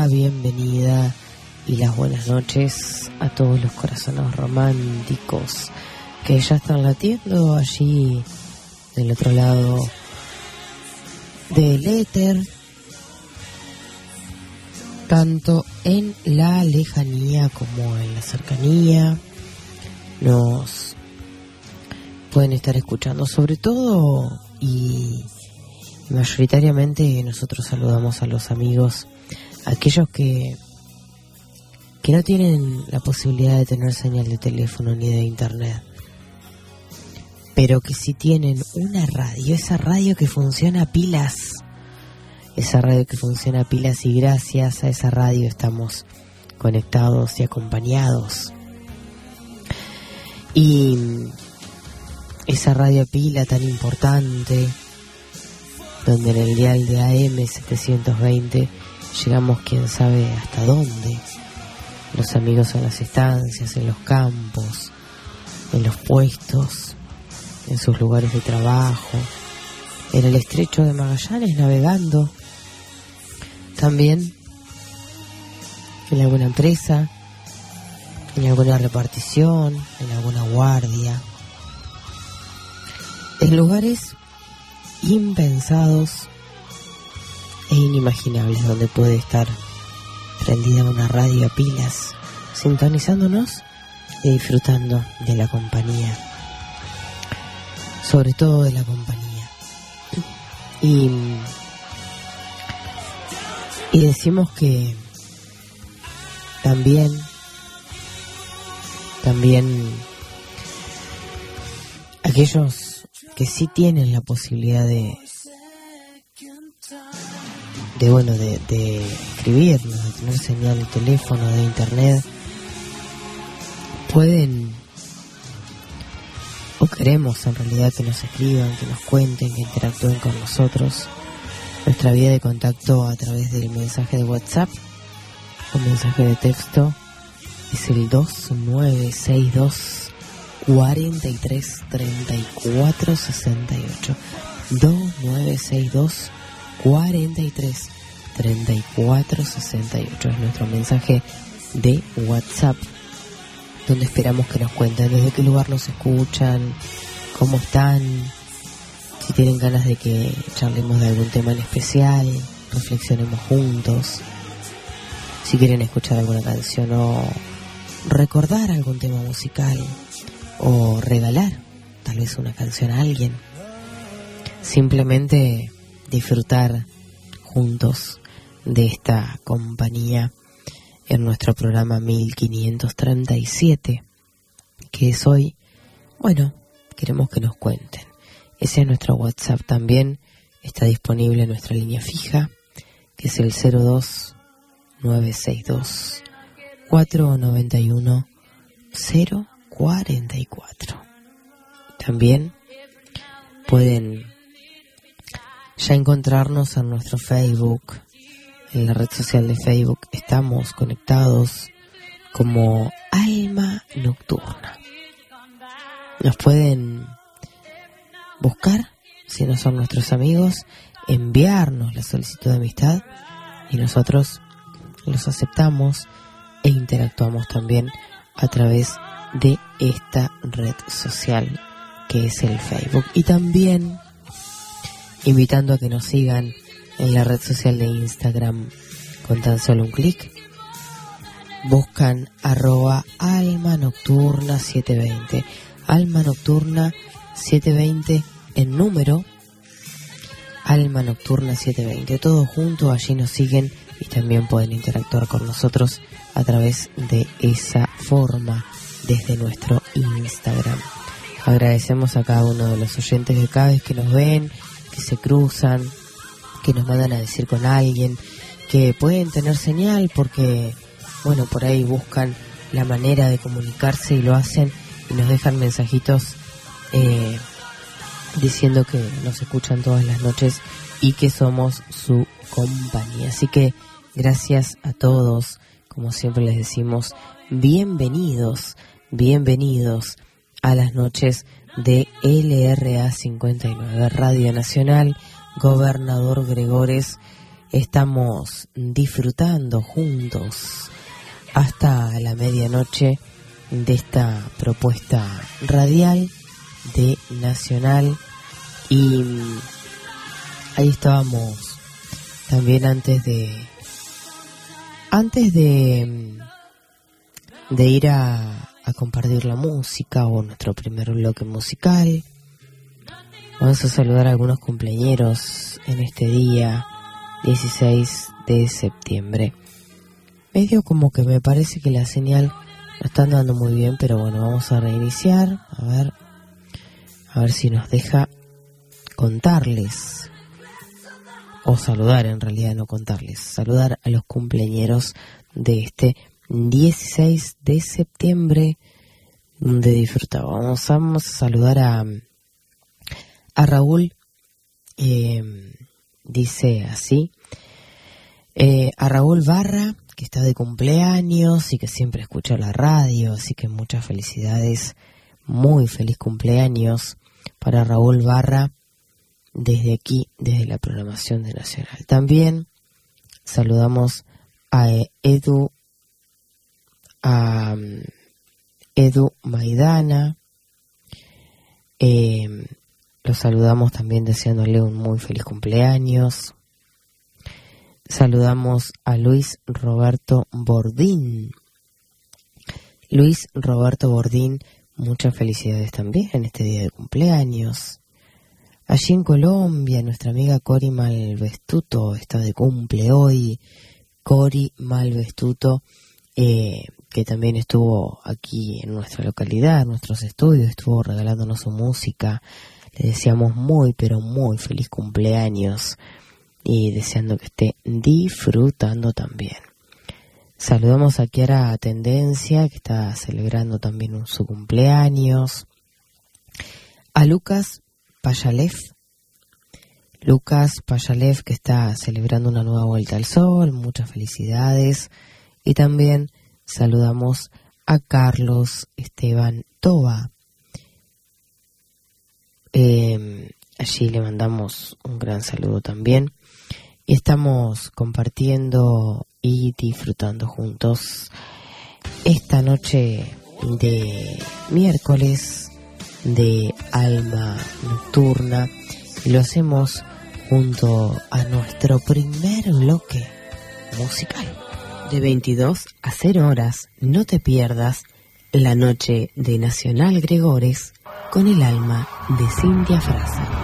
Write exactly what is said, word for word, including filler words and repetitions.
bienvenida y las buenas noches a todos los corazones románticos que ya están latiendo allí del otro lado del éter, tanto en la lejanía como en la cercanía. Nos pueden estar escuchando, sobre todo y mayoritariamente nosotros saludamos a los amigos, aquellos que que no tienen la posibilidad de tener señal de teléfono ni de internet, pero que sí tienen una radio, esa radio que funciona a pilas, esa radio que funciona a pilas, y gracias a esa radio estamos conectados y acompañados. Y esa radio a pila tan importante, donde en el dial de A M setecientos veinte llegamos quién sabe hasta dónde. Los amigos en las estancias, en los campos, en los puestos, en sus lugares de trabajo, en el estrecho de Magallanes navegando, también en alguna empresa, en alguna repartición, en alguna guardia, en lugares impensados e inimaginables donde puede estar prendida una radio a pilas, sintonizándonos y disfrutando de la compañía, sobre todo de la compañía. Y, y decimos que también, también aquellos que sí tienen la posibilidad de de bueno de, de escribirnos, de tener señal de teléfono, de internet, pueden o queremos en realidad que nos escriban, que nos cuenten, que interactúen con nosotros. Nuestra vía de contacto a través del mensaje de WhatsApp o mensaje de texto es el dos nueve seis dos, cuatro tres, treinta y cuatro sesenta y ocho. dos nueve seis dos, cuatro tres, treinta y cuatro sesenta y ocho es nuestro mensaje de WhatsApp, donde esperamos que nos cuenten desde qué lugar nos escuchan, cómo están, si tienen ganas de que charlemos de algún tema en especial, reflexionemos juntos, si quieren escuchar alguna canción o recordar algún tema musical o regalar tal vez una canción a alguien, simplemente disfrutar juntos de esta compañía en nuestro programa mil quinientos treinta y siete, que es hoy. Bueno, queremos que nos cuenten. Ese es nuestro WhatsApp. También está disponible nuestra línea fija, que es el cero dos nueve seis dos, cuatro nueve uno, cero cuatro cuatro. También pueden ya encontrarnos en nuestro Facebook, en la red social de Facebook. Estamos conectados como Alma Nocturna. Nos pueden buscar, si no son nuestros amigos, enviarnos la solicitud de amistad y nosotros los aceptamos e interactuamos también a través de esta red social que es el Facebook. Y también invitando a que nos sigan en la red social de Instagram con tan solo un clic. Buscan arroba Alma Nocturna setecientos veinte. Alma Nocturna setecientos veinte en número. Alma Nocturna setecientos veinte. Todo junto, allí nos siguen y también pueden interactuar con nosotros a través de esa forma desde nuestro Instagram. Agradecemos a cada uno de los oyentes que cada vez que nos ven, que se cruzan, que nos mandan a decir con alguien, que pueden tener señal porque, bueno, por ahí buscan la manera de comunicarse y lo hacen y nos dejan mensajitos eh, diciendo que nos escuchan todas las noches y que somos su compañía. Así que gracias a todos, como siempre les decimos, bienvenidos, bienvenidos a las noches de L R A cincuenta y nueve, Radio Nacional Gobernador Gregores, estamos disfrutando juntos hasta la medianoche de esta propuesta radial de Nacional. Y ahí estábamos también antes de antes de de ir a, a compartir la música o nuestro primer bloque musical. Vamos a saludar a algunos cumpleañeros en este día dieciséis de septiembre. Medio como que me parece que la señal no está andando muy bien, pero bueno, vamos a reiniciar, a ver, a ver si nos deja contarles, o saludar en realidad, no contarles, saludar a los cumpleañeros de este dieciséis de septiembre de disfrutar. Vamos, vamos a saludar a, a Raúl, eh, dice así, eh, a Raúl Barra, que está de cumpleaños y que siempre escucha la radio, así que muchas felicidades, muy feliz cumpleaños para Raúl Barra desde aquí, desde la programación de Nacional. También saludamos a Edu, a Edu Maidana, eh, lo saludamos también deseándole un muy feliz cumpleaños. Saludamos a Luis Roberto Bordín. Luis Roberto Bordín, muchas felicidades también en este día de cumpleaños. Allí en Colombia, nuestra amiga Cori Malvestuto está de cumple hoy. Cori Malvestuto, eh, que también estuvo aquí en nuestra localidad, en nuestros estudios, estuvo regalándonos su música. Le deseamos muy, pero muy feliz cumpleaños y deseando que esté disfrutando también. Saludamos a Kiara Tendencia, que está celebrando también su cumpleaños. A Lucas Payalev, Lucas Payalev, que está celebrando una nueva vuelta al sol, muchas felicidades. Y también saludamos a Carlos Esteban Toba. Eh, allí le mandamos un gran saludo también. Y estamos compartiendo y disfrutando juntos esta noche de miércoles de Alma Nocturna. Y lo hacemos junto a nuestro primer bloque musical. De veintidós a cero horas, no te pierdas la noche de Nacional Gregores con el alma de Cintia Fraza.